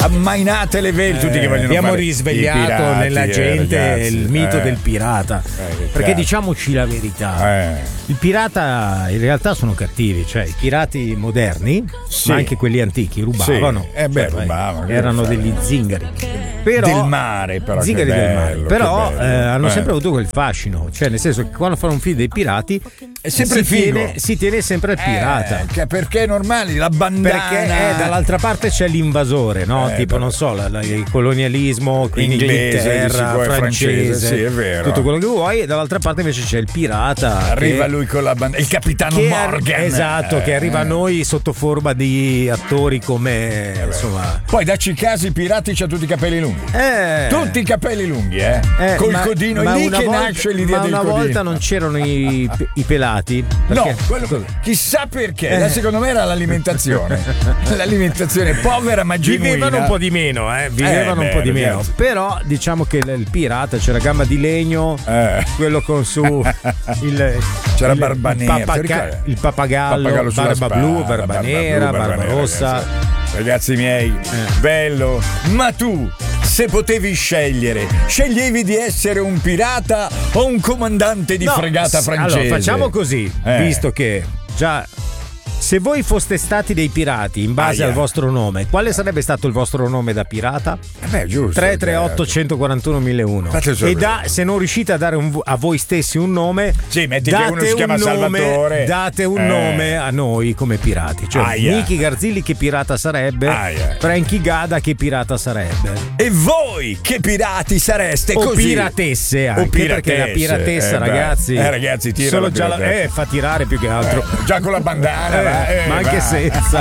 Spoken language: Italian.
ammainate le vele, tutti che vogliono abbiamo fare risvegliato i pirati, nella gente ragazzi, il mito del pirata. Perché diciamoci la verità, il pirata in realtà sono cattivi, cioè i pirati moderni, ma anche quelli antichi rubavano. Rubavano, erano degli zingari. Però, del mare, però zingari che bello, del mare. Però che bello. hanno sempre avuto quel fascino, cioè nel senso che quando fanno un film dei pirati è sempre si tiene sempre al pirata. Perché è normale, la bandana. Perché dall'altra parte c'è l'invasore, no? Tipo, non so, il colonialismo, quindi inglese, Inghilterra, francese, sì, è vero. tutto quello che vuoi, e dall'altra parte invece c'è il pirata. Arriva lui con la bandana, il capitano Morgan. Esatto, che arriva a noi sotto forma di attori come insomma. Poi da Cicasi i pirati c'ha tutti i capelli lunghi. Tutti i capelli lunghi, col codino, lì che nasce l'idea del codino. Ma una volta non c'erano i pelati. Perché? No, chissà perché. Secondo me era l'alimentazione. L'alimentazione povera ma genuina. Vivevano un po' di meno, vivevano un po' di meno. Ragazzi. Però diciamo che il pirata c'era gamba di legno, quello con su c'era Barba Nera, il pappagallo barba blu, barba nera, barba rossa. Ragazzi miei, bello. Ma tu, se potevi scegliere, sceglievi di essere un pirata o un comandante di fregata francese? Allora, facciamo così, visto che già se voi foste stati dei pirati in base al vostro nome, quale sarebbe stato il vostro nome da pirata? Giusto. 338 141 1001. E se non riuscite a dare a voi stessi un nome, metti che uno si chiama Salvatore. Date un nome a noi come pirati. Cioè, Nicky Garzilli che pirata sarebbe? Frankie Gada che pirata sarebbe? E voi che pirati sareste? O così? Piratesse anche, perché la piratessa, ragazzi, ragazzi, tira solo già fa tirare più che altro. Già con la bandana. Ma anche senza.